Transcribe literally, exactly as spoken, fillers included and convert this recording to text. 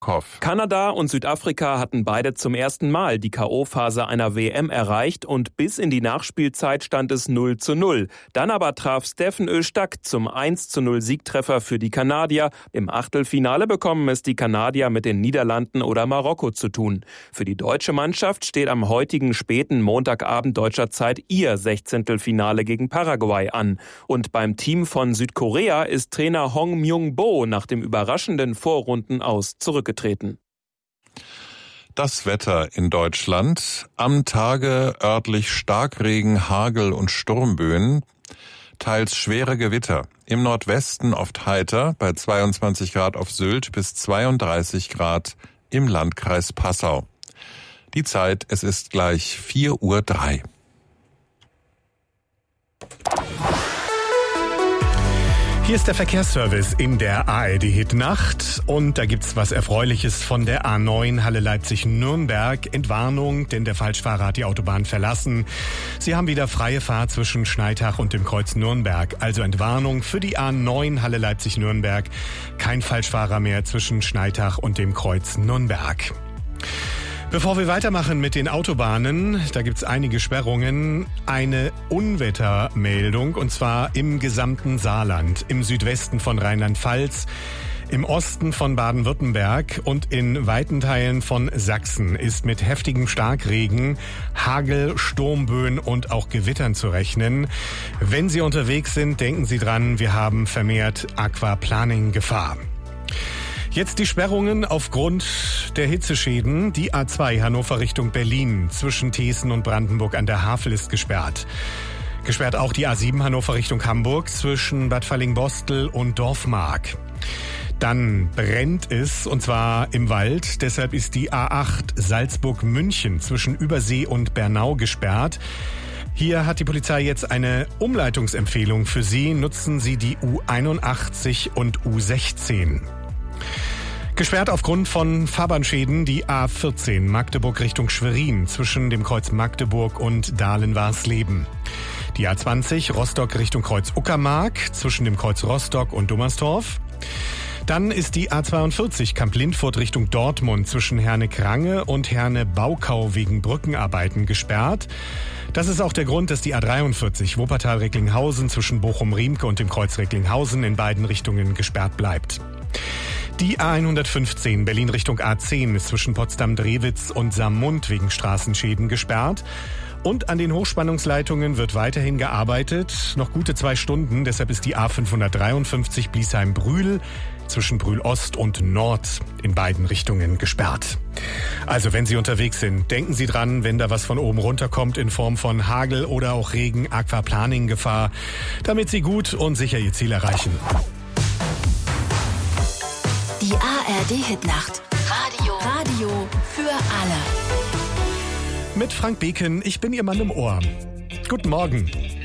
Kanada und Südafrika hatten beide zum ersten Mal die K O-Phase einer W M erreicht und bis in die Nachspielzeit stand es null zu null. Dann aber traf Steffen Öztag zum eins zu null Siegtreffer für die Kanadier. Im Achtelfinale bekommen es die Kanadier mit den Niederlanden oder Marokko zu tun. Für die deutsche Mannschaft steht am heutigen späten Montagabend deutscher Zeit ihr Sechzehntelfinale gegen Paraguay an. Und beim Team von Südkorea ist Trainer Hong Myung-bo nach dem überraschenden Vorrundenaus zurückgetreten. Das Wetter in Deutschland. Am Tage örtlich Starkregen, Hagel und Sturmböen. Teils schwere Gewitter. Im Nordwesten oft heiter, bei zweiundzwanzig Grad auf Sylt bis zweiunddreißig Grad im Landkreis Passau. Die Zeit, es ist gleich vier Uhr drei. Hier ist der Verkehrsservice in der A R D-Hit-Nacht und da gibt's was Erfreuliches von der A neun Halle Leipzig-Nürnberg. Entwarnung, denn der Falschfahrer hat die Autobahn verlassen. Sie haben wieder freie Fahrt zwischen Schneitach und dem Kreuz Nürnberg. Also Entwarnung für die A neun Halle Leipzig-Nürnberg. Kein Falschfahrer mehr zwischen Schneitach und dem Kreuz Nürnberg. Bevor wir weitermachen mit den Autobahnen, da gibt's einige Sperrungen, eine Unwettermeldung und zwar im gesamten Saarland, im Südwesten von Rheinland-Pfalz, im Osten von Baden-Württemberg und in weiten Teilen von Sachsen ist mit heftigem Starkregen, Hagel, Sturmböen und auch Gewittern zu rechnen. Wenn Sie unterwegs sind, denken Sie dran, wir haben vermehrt Aquaplaning-Gefahr. Jetzt die Sperrungen aufgrund der Hitzeschäden. Die A zwei Hannover Richtung Berlin zwischen Thesen und Brandenburg an der Havel ist gesperrt. Gesperrt auch die A sieben Hannover Richtung Hamburg zwischen Bad Fallingbostel und Dorfmark. Dann brennt es, und zwar im Wald. Deshalb ist die A acht Salzburg-München zwischen Übersee und Bernau gesperrt. Hier hat die Polizei jetzt eine Umleitungsempfehlung für Sie. Nutzen Sie die U einundachtzig und U sechzehn. Gesperrt aufgrund von Fahrbahnschäden die A vierzehn Magdeburg Richtung Schwerin zwischen dem Kreuz Magdeburg und Dahlen-Warsleben. Die A zwanzig Rostock Richtung Kreuz Uckermark zwischen dem Kreuz Rostock und Dummersdorf. Dann ist die A zweiundvierzig Kamp-Lindfurt Richtung Dortmund zwischen Herne-Krange und Herne-Baukau wegen Brückenarbeiten gesperrt. Das ist auch der Grund, dass die A dreiundvierzig Wuppertal-Recklinghausen zwischen Bochum-Riemke und dem Kreuz Recklinghausen in beiden Richtungen gesperrt bleibt. Die A hundertfünfzehn Berlin Richtung A zehn ist zwischen Potsdam-Drewitz und Saarmund wegen Straßenschäden gesperrt. Und an den Hochspannungsleitungen wird weiterhin gearbeitet. Noch gute zwei Stunden, deshalb ist die A fünfhundertdreiundfünfzig Bliesheim-Brühl zwischen Brühl-Ost und Nord in beiden Richtungen gesperrt. Also wenn Sie unterwegs sind, denken Sie dran, wenn da was von oben runterkommt in Form von Hagel oder auch Regen, Aquaplaning-Gefahr, damit Sie gut und sicher Ihr Ziel erreichen. Die A R D-Hit-Nacht. Radio. Radio für alle. Mit Frank Beken, ich bin Ihr Mann im Ohr. Guten Morgen.